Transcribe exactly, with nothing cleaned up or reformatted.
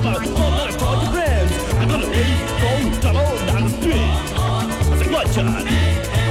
come on, all night for your friends. I'm gonna raise the phone, trouble down the street. I said, what, John?